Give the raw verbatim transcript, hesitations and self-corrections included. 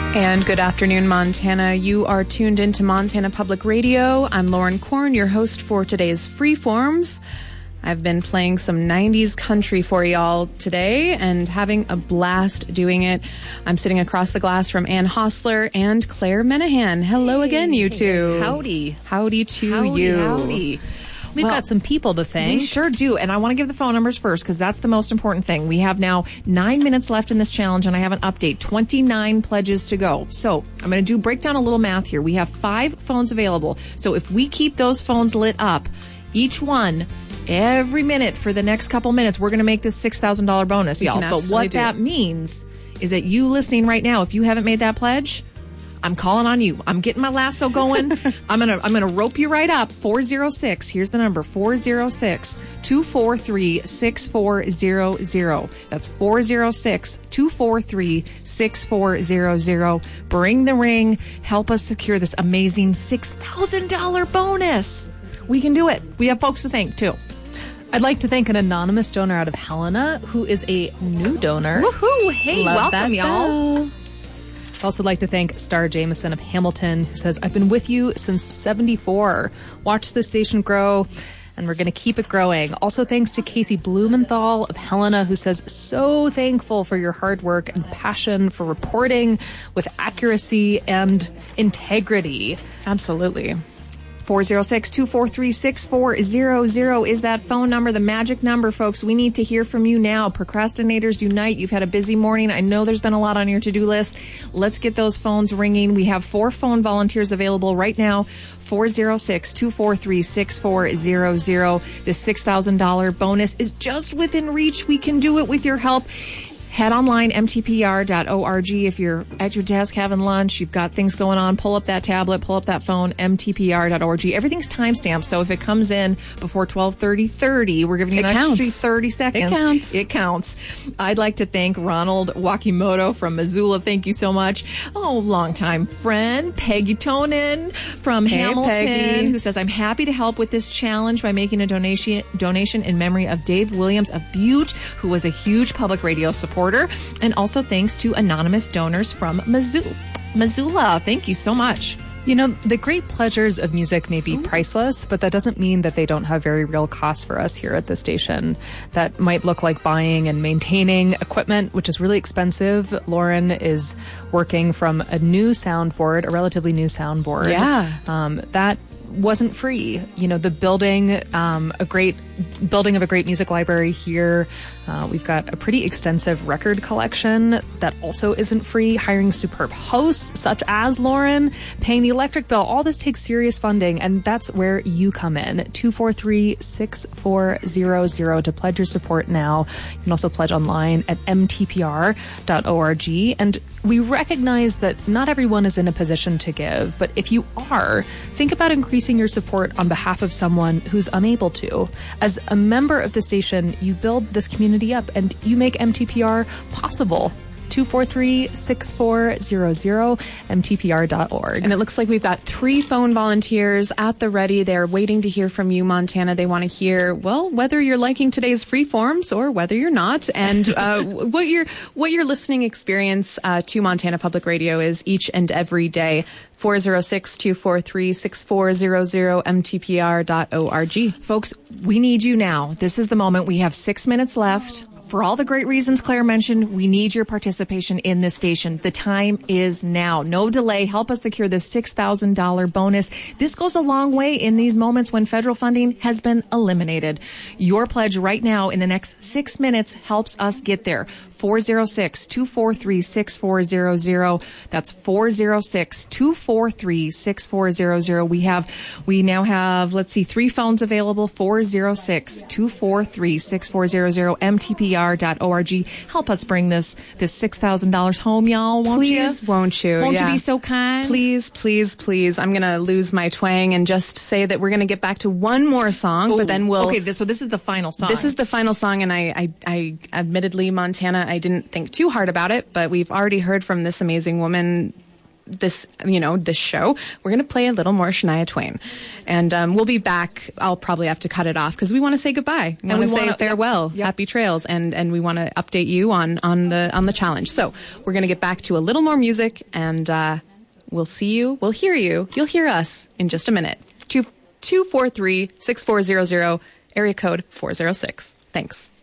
And good afternoon, Montana. You are tuned into Montana Public Radio. I'm Lauren Korn, your host for today's Freeforms. I've been playing some nineties country for y'all today and having a blast doing it. I'm sitting across the glass from Ann Hostler and Claire Menahan. Hello hey, again, you two. Howdy. Howdy to howdy, you. Howdy. We've well, got some people to thank. We sure do. And I want to give the phone numbers first because that's the most important thing. We have now nine minutes left in this challenge, and I have an update. twenty-nine pledges to go. So I'm going to do break down a little math here. We have five phones available. So if we keep those phones lit up, each one, every minute for the next couple minutes, we're going to make this six thousand dollars bonus, y'all. But what that it. means is that you listening right now, if you haven't made that pledge, I'm calling on you. I'm getting my lasso going. I'm gonna I'm gonna rope you right up. four oh six. Here's the number. four oh six, two four three, six four zero zero. That's four oh six, two four three, six four zero zero. Bring the ring. Help us secure this amazing six thousand dollars bonus. We can do it. We have folks to thank too. I'd like to thank an anonymous donor out of Helena who is a new donor. Woohoo! Hey, Love welcome, y'all. Bell. I'd also like to thank Star Jameson of Hamilton, who says, I've been with you since seventy-four. Watch the station grow, and we're going to keep it growing. Also, thanks to Casey Blumenthal of Helena, who says, so thankful for your hard work and passion for reporting with accuracy and integrity. Absolutely. four oh six, two four three, six four zero zero is that phone number, the magic number, folks. We need to hear from you now. Procrastinators unite. You've had a busy morning. I know there's been a lot on your to-do list. Let's get those phones ringing. We have four phone volunteers available right now. four oh six, two four three, six four zero zero. This six thousand dollars bonus is just within reach. We can do it with your help. Head online, m t p r dot org. If you're at your desk having lunch, you've got things going on, pull up that tablet, pull up that phone, m t p r dot org. Everything's timestamped, so if it comes in before twelve thirty thirty, we're giving you an extra thirty seconds. It counts. It counts. I'd like to thank Ronald Wakimoto from Missoula. Thank you so much. Oh, longtime friend, Peggy Tonin from hey, Hamilton, Peggy. who says, I'm happy to help with this challenge by making a donation donation in memory of Dave Williams of Butte, who was a huge public radio supporter. And also thanks to anonymous donors from Missoula. Missoula, thank you so much. You know, the great pleasures of music may be Ooh. priceless, but that doesn't mean that they don't have very real costs for us here at the station. That might look like buying and maintaining equipment, which is really expensive. Lauren is working from a new soundboard, a relatively new soundboard. Yeah. Um, that wasn't free. You know, the building, um, a great building of a great music library here. Uh, we've got a pretty extensive record collection that also isn't free. Hiring superb hosts such as Lauren, paying the electric bill. All this takes serious funding, and that's where you come in. two four three, six four zero zero to pledge your support now. You can also pledge online at m t p r dot org. And we recognize that not everyone is in a position to give, but if you are, think about increasing your support on behalf of someone who's unable to. As a member of the station, you build this community up and you make M T P R possible. two four three, six four zero zero, m t p r dot org. And it looks like we've got three phone volunteers at the ready. They're waiting to hear from you, Montana. They want to hear, well, whether you're liking today's Freeforms or whether you're not, and uh, what your what your listening experience uh, to Montana Public Radio is each and every day. four oh six, two four three, six four zero zero, m t p r dot org. Folks, we need you now. This is the moment. We have six minutes left. For all the great reasons Claire mentioned, we need your participation in this station. The time is now. No delay. Help us secure this six thousand dollars bonus. This goes a long way in these moments when federal funding has been eliminated. Your pledge right now in the next six minutes helps us get there. four oh six, two four three, six four zero zero. That's four oh six, two four three, six four zero zero. We have, we now have, let's see, three phones available. four oh six, two four three, six four zero zero, m t p r dot org. Help us bring this, this six thousand dollars home, y'all. Won't please, you? won't you? Won't yeah. you be so kind? Please, please, please. I'm going to lose my twang and just say that we're going to get back to one more song, Ooh, but then we'll... Okay, this, so this is the final song. This is the final song, and I, I, I admittedly, Montana, I didn't think too hard about it, but we've already heard from this amazing woman this, you know, this show, we're going to play a little more Shania Twain. And um, we'll be back. I'll probably have to cut it off because we want to say goodbye. We want to say farewell, yep. happy trails, and, and we want to update you on, on the on the challenge. So we're going to get back to a little more music, and uh, we'll see you, we'll hear you, you'll hear us in just a minute. Two, two four three, six four zero zero, area code four zero six. Thanks.